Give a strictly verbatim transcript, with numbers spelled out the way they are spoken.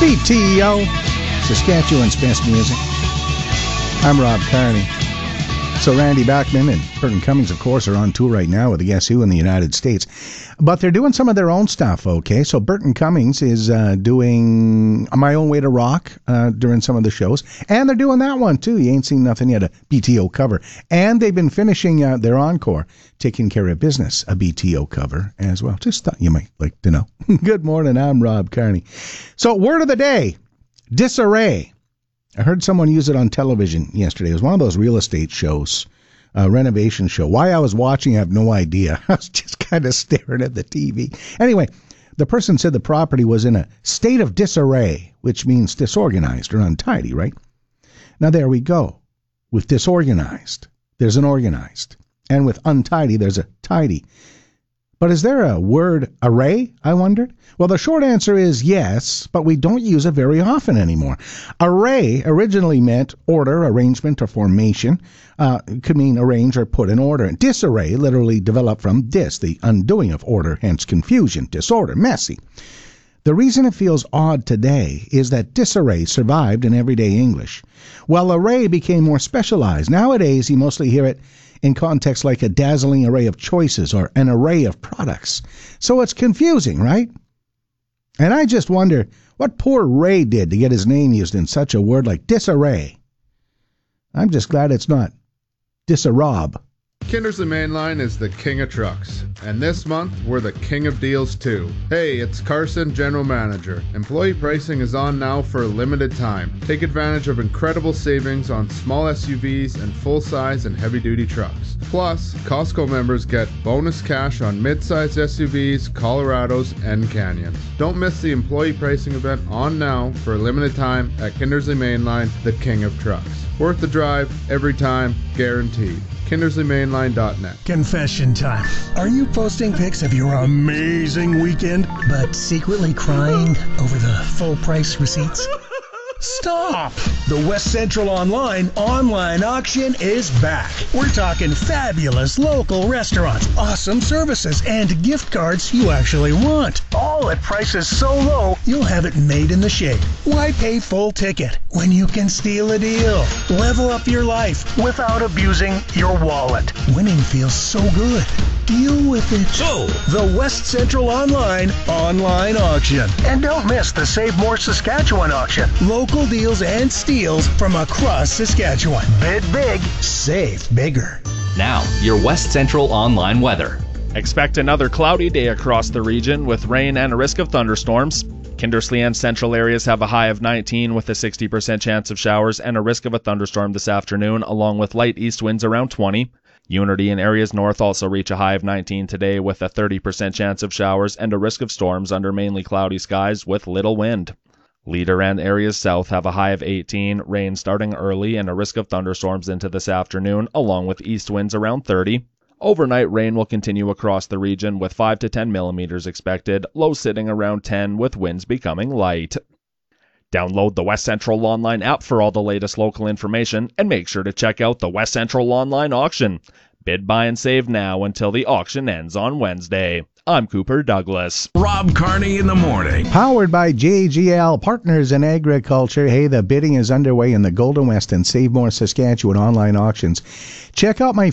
B T O, Saskatchewan's best music. I'm Rob Carney. So Randy Bachman and Burton Cummings, of course, are on tour right now with the Guess Who in the United States. But they're doing some of their own stuff, okay? So Burton Cummings is uh, doing My Own Way to Rock uh, during some of the shows. And they're doing that one, too. You Ain't Seen Nothing Yet, a B T O cover. And they've been finishing uh, their encore, Taking Care of Business, a B T O cover as well. Just thought you might like to know. Good morning, I'm Rob Carney. So word of the day, disarray. I heard someone use it on television yesterday. It was one of those real estate shows, a renovation show. Why I was watching, I have no idea. I was just kind of staring at the T V. Anyway, the person said the property was in a state of disarray, which means disorganized or untidy, right? Now, there we go. With disorganized, there's an organized. And with untidy, there's a tidy. But is there a word array, I wondered? Well, the short answer is yes, but we don't use it very often anymore. Array originally meant order, arrangement, or formation. Uh, it could mean arrange or put in order. Disarray literally developed from dis, the undoing of order, hence confusion, disorder, messy. The reason it feels odd today is that disarray survived in everyday English, while array became more specialized. Nowadays, you mostly hear it in context like a dazzling array of choices or an array of products. So it's confusing, right? And I just wonder what poor Ray did to get his name used in such a word like disarray. I'm just glad it's not disarob. Kindersley Mainline is the king of trucks, and this month we're the king of deals too. Hey, it's Carson, General Manager. Employee pricing is on now for a limited time. Take advantage of incredible savings on small S U Vs and full-size and heavy-duty trucks. Plus, Costco members get bonus cash on mid-size S U Vs, Colorados, and Canyons. Don't miss the employee pricing event on now for a limited time at Kindersley Mainline, the king of trucks. Worth the drive, every time, guaranteed. Kindersley Mainline dot net. Confession time. Are you posting pics of your amazing weekend, but secretly crying over the full price receipts? Stop! The West Central Online online auction is back. We're talking fabulous local restaurants, awesome services, and gift cards you actually want. All at prices so low, you'll have it made in the shade. Why pay full ticket when you can steal a deal? Level up your life without abusing your wallet. Winning feels so good. Deal with it. So, the West Central Online online auction. And don't miss the Save More Saskatchewan auction. Local deals and steals from across Saskatchewan. Bid big, save bigger. Now, your West Central Online weather. Expect another cloudy day across the region with rain and a risk of thunderstorms. Kindersley and central areas have a high of nineteen with a sixty percent chance of showers and a risk of a thunderstorm this afternoon, along with light east winds around twenty. Unity and areas north also reach a high of nineteen today with a thirty percent chance of showers and a risk of storms under mainly cloudy skies with little wind. Leader and areas south have a high of eighteen, rain starting early and a risk of thunderstorms into this afternoon, along with east winds around thirty. Overnight rain will continue across the region with five to ten millimeters expected, low sitting around ten with winds becoming light. Download the West Central Online app for all the latest local information and make sure to check out the West Central Online auction. Bid, buy, and save now until the auction ends on Wednesday. I'm Cooper Douglas. Rob Carney in the morning. Powered by J G L Partners in Agriculture. Hey, the bidding is underway in the Golden West and Save More Saskatchewan online auctions. Check out my